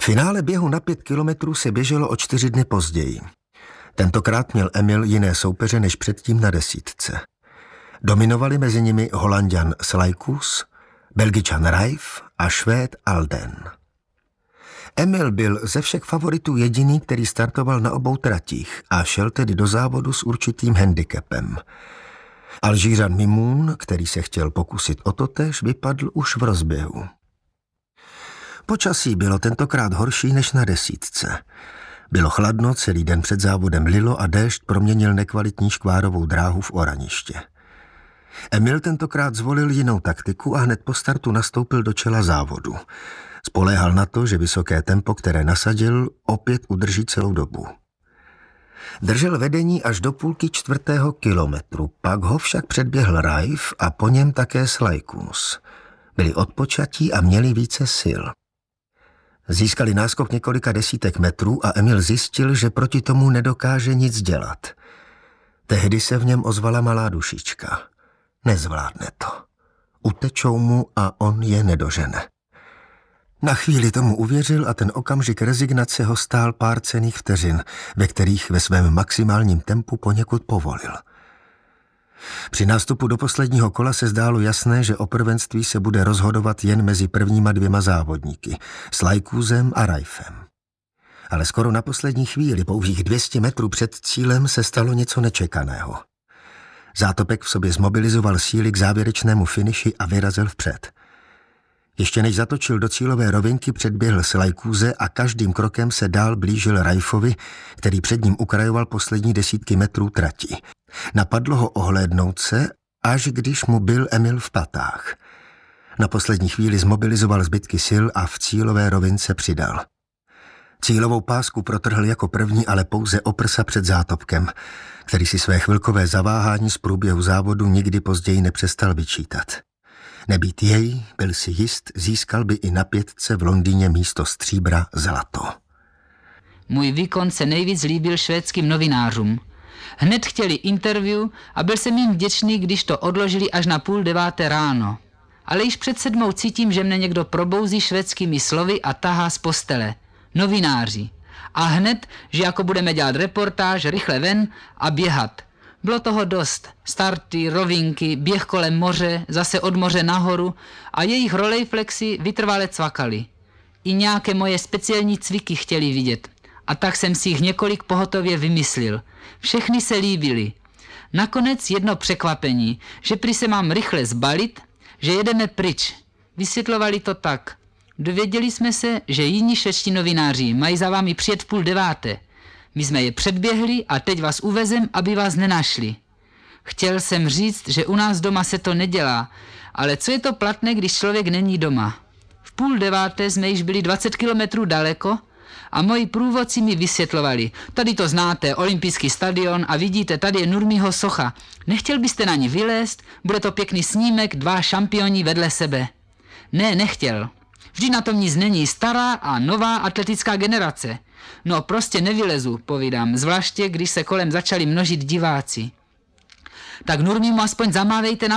Finále běhu na 5 kilometrů se běželo o 4 dny později. Tentokrát měl Emil jiné soupeře než předtím na 10. Dominovali mezi nimi Holanďan Slajkus, Belgičan Rajf a Švéd Alden. Emil byl ze všech favoritů jediný, který startoval na obou tratích a šel tedy do závodu s určitým handicapem. Alžířan Mimoun, který se chtěl pokusit o totéž, vypadl už v rozběhu. Počasí bylo tentokrát horší než na 10. Bylo chladno, celý den před závodem lilo a déšť proměnil nekvalitní škvárovou dráhu v oraniště. Emil tentokrát zvolil jinou taktiku a hned po startu nastoupil do čela závodu. Spoléhal na to, že vysoké tempo, které nasadil, opět udrží celou dobu. Držel vedení až do půlky 4. kilometru, pak ho však předběhl Rajf a po něm také Slajkus. Byli odpočatí a měli více sil. Získali náskok několika desítek metrů a Emil zjistil, že proti tomu nedokáže nic dělat. Tehdy se v něm ozvala malá dušička. Nezvládne to. Utečou mu a on je nedožene. Na chvíli tomu uvěřil a ten okamžik rezignace ho stál pár cenných vteřin, ve kterých ve svém maximálním tempu poněkud povolil. Při nástupu do posledního kola se zdálo jasné, že o prvenství se bude rozhodovat jen mezi prvníma 2 závodníky, Slajkusem a Rajfem. Ale skoro na poslední chvíli, pouhých 200 metrů před cílem, se stalo něco nečekaného. Zátopek v sobě zmobilizoval síly k závěrečnému finiši a vyrazil vpřed. Ještě než zatočil do cílové rovinky, předběhl Slajkuse a každým krokem se dál blížil Rajfovi, který před ním ukrajoval poslední desítky metrů trati. Napadlo ho ohlédnout se, až když mu byl Emil v patách. Na poslední chvíli zmobilizoval zbytky sil a v cílové rovince přidal. Cílovou pásku protrhl jako první, ale pouze o prsa před zátopkem, který si své chvilkové zaváhání z průběhu závodu nikdy později nepřestal vyčítat. Nebýt jej, byl si jist, získal by i na 5 v Londýně místo stříbra zlato. Můj výkon se nejvíc líbil švédským novinářům. Hned chtěli interview a byl jsem jim vděčný, když to odložili až na 8:30 ráno. Ale již před 7 cítím, že mne někdo probouzí švédskými slovy a tahá z postele. Novináři. A hned, že jako budeme dělat reportáž, rychle ven a běhat. Bylo toho dost. Starty, rovinky, běh kolem moře, zase od moře nahoru a jejich rolejflexy vytrvale cvakaly. I nějaké moje speciální cviky chtěli vidět. A tak jsem si jich několik pohotově vymyslil. Všechny se líbily. Nakonec jedno překvapení, že prý se mám rychle zbalit, že jedeme pryč. Vysvětlovali to tak. Dověděli jsme se, že jiní švédští novináři mají za vámi přijet v 8:30. My jsme je předběhli a teď vás uvezem, aby vás nenašli. Chtěl jsem říct, že u nás doma se to nedělá, ale co je to platné, když člověk není doma? V 8:30 jsme již byli 20 kilometrů daleko a moji průvodci mi vysvětlovali. Tady to znáte, olympijský stadion a vidíte, tady je Nurmiho socha. Nechtěl byste na ní vylézt? Bude to pěkný snímek, 2 šampioni vedle sebe. Ne, nechtěl. Vždy na tom nic není, stará a nová atletická generace. No prostě nevylezu, povídám, zvláště když se kolem začali množit diváci. Tak Nurmimu aspoň zamávejte na